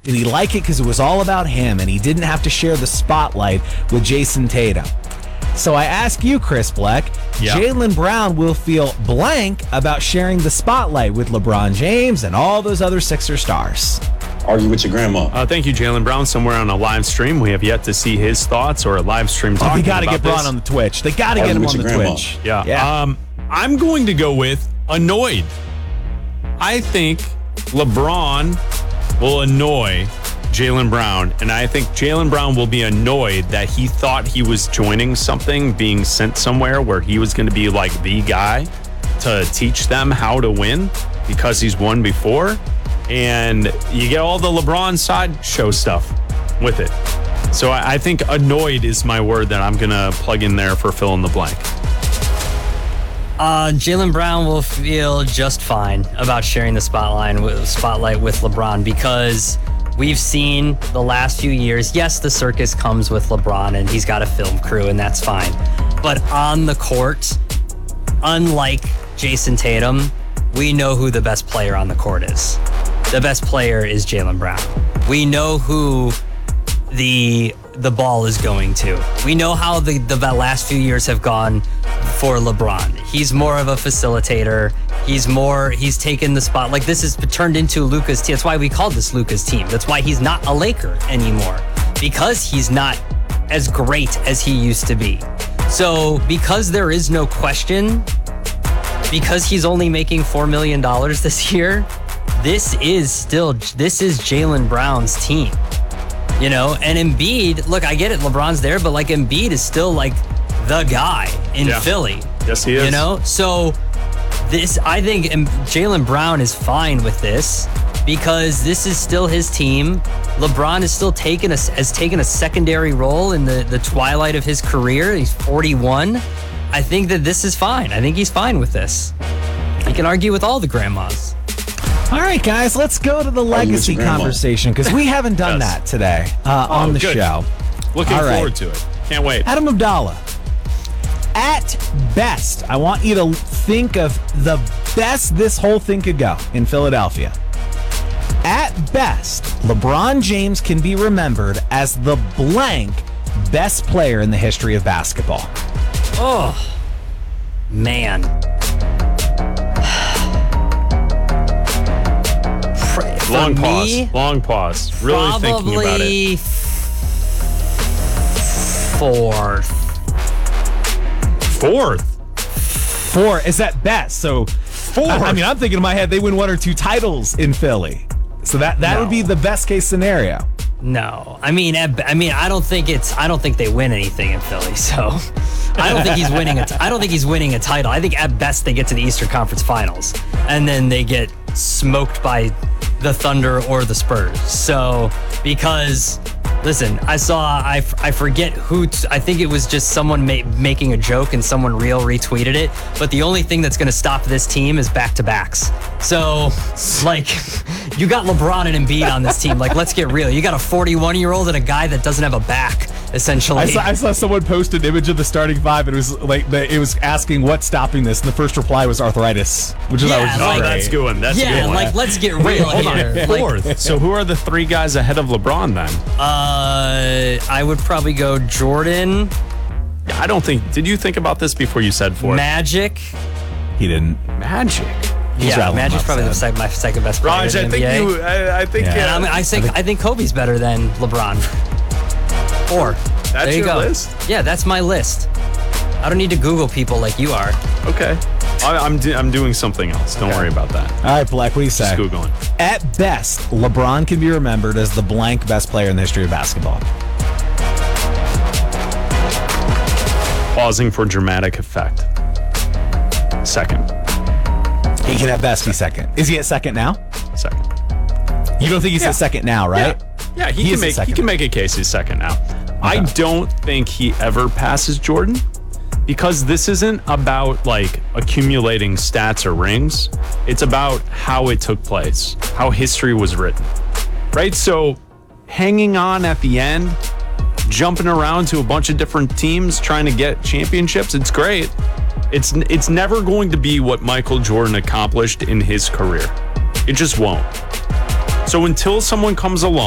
Did he like it because it was all about him and he didn't have to share the spotlight with Jason Tatum? So I ask you, Chris Bleck, Jaylen Brown will feel blank about sharing the spotlight with LeBron James and all those other Sixer stars. Argue with your grandma. Thank you, Jaylen Brown. Somewhere on a live stream, we have yet to see his thoughts or a live stream talking about this. They got to get Braun on the Twitch. They got to get him on the Twitch. Yeah. I'm going to go with annoyed. I think LeBron will annoy Jaylen Brown, and I think Jaylen Brown will be annoyed that he thought he was joining something, being sent somewhere where he was going to be like the guy to teach them how to win because he's won before. And you get all the LeBron sideshow stuff with it. So I think annoyed is my word that I'm going to plug in there for fill in the blank. Jaylen Brown will feel just fine about sharing the spotlight with LeBron because we've seen the last few years, yes, the circus comes with LeBron and he's got a film crew and that's fine. But on the court, unlike Jason Tatum, we know who the best player on the court is. The best player is Jaylen Brown. We know who the ball is going to. We know how the last few years have gone for LeBron. He's more of a facilitator. He's taken the spot. Like, this has turned into Luka's team. That's why we called this Luka's team. That's why he's not a Laker anymore, because he's not as great as he used to be. So because there is no question, because he's only making $4 million this year, this is Jaylen Brown's team, you know. And Embiid, look, I get it, LeBron's there, but like Embiid is still like the guy in Philly. Yes, he is. You know, so I think Jaylen Brown is fine with this because this is still his team. LeBron is still has taken a secondary role in the twilight of his career. He's 41. I think that this is fine. I think he's fine with this. He can argue with all the grandmas. All right, guys, let's go to the legacy conversation because we haven't done that today on the show. Looking forward to it. Can't wait. Adam Abdallah, at best, I want you to think of the best this whole thing could go in Philadelphia. At best, LeBron James can be remembered as the blank best player in the history of basketball. Oh, man. Long pause. Really thinking about it. Fourth is at best. So fourth. I mean, I'm thinking in my head they win 1 or 2 titles in Philly. So that would be the best case scenario. No, I mean, I don't think they win anything in Philly. So I don't think he's winning I don't think he's winning a title. I think at best they get to the Eastern Conference Finals, and then they get smoked by the Thunder or the Spurs. So because, listen, I forget who, I think it was just someone making a joke and someone real retweeted it, but the only thing that's going to stop this team is back-to-backs. So, like, you got LeBron and Embiid on this team. Like, let's get real. You got a 41-year-old and a guy that doesn't have a back, essentially. I saw someone post an image of the starting five, and it was like it was asking what's stopping this, and the first reply was arthritis, which is always like, that's a good one. That's a good one. Like, let's get real here. Fourth. So who are the 3 guys ahead of LeBron then? I would probably go Jordan. I don't think. Did you think about this before you said fourth? Magic. He didn't. Magic. Magic's probably my second best player. Raj, I think NBA. I I think Kobe's better than LeBron. 4. That's there you your go. list? Yeah, that's my list. I don't need to Google people like you are. Okay. I'm doing something else. Don't worry about that. All right, Black, what do you say? Just Googling. At best, LeBron can be remembered as the blank best player in the history of basketball. Pausing for dramatic effect. Second. He can at best be second. Is he at second now? Second. You don't think he's at second now, right? Yeah, he can make a case he's second now. Okay. I don't think he ever passes Jordan, because this isn't about like accumulating stats or rings. It's about how it took place, how history was written, right? So hanging on at the end, jumping around to a bunch of different teams trying to get championships, it's great. It's never going to be what Michael Jordan accomplished in his career. It just won't. So until someone comes along